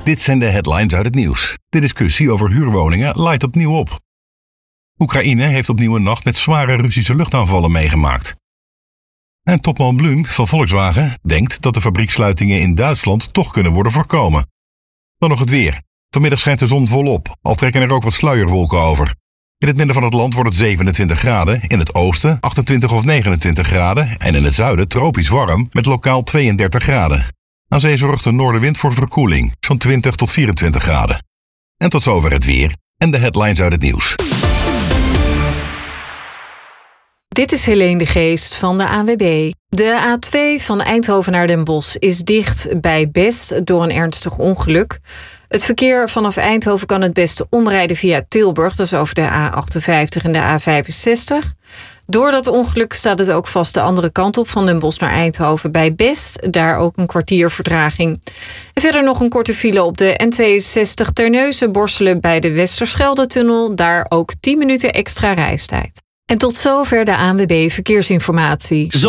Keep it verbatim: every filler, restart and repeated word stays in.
Dit zijn de headlines uit het nieuws. De discussie over huurwoningen laait opnieuw op. Oekraïne heeft opnieuw een nacht met zware Russische luchtaanvallen meegemaakt. En topman Blum van Volkswagen denkt dat de fabrieksluitingen in Duitsland toch kunnen worden voorkomen. Dan nog het weer. Vanmiddag schijnt de zon volop, al trekken er ook wat sluierwolken over. In het midden van het land wordt het zevenentwintig graden, in het oosten achtentwintig of negenentwintig graden en in het zuiden tropisch warm met lokaal tweeëndertig graden. Aan zee zorgt de noordenwind voor verkoeling, zo'n twintig tot vierentwintig graden. En tot zover het weer en de headlines uit het nieuws. Dit is Helene de Geest van de A N W B. De A twee van Eindhoven naar Den Bosch is dicht bij Best door een ernstig ongeluk. Het verkeer vanaf Eindhoven kan het beste omrijden via Tilburg, dat is over de A achtenvijftig en de A vijfenzestig. Door dat ongeluk staat het ook vast de andere kant op van Den Bosch naar Eindhoven bij Best. Daar ook een kwartier vertraging. En verder nog een korte file op de N tweeënzestig Terneuzen Borselen bij de Westerschelde-tunnel. Daar ook tien minuten extra reistijd. En tot zover de A N W B Verkeersinformatie.